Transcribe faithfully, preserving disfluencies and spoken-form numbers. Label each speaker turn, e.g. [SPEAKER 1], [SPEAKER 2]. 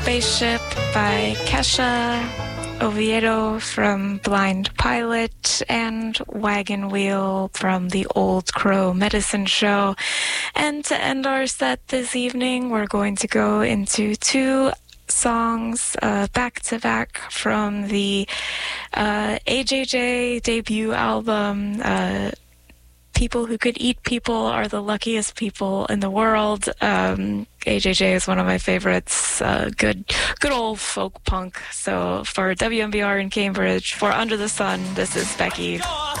[SPEAKER 1] Spaceship by Kesha, Oviedo from Blind Pilot, and Wagon Wheel from the Old Crow Medicine Show. And to end our set this evening, we're going to go into two songs uh, back-to-back from the uh, A J J debut album, uh, People Who Could Eat People Are the Luckiest People in the World. Um, A J J is one of my favorites. Uh, good, good old folk punk. So for W M B R in Cambridge, for Under the Sun, this is Becky.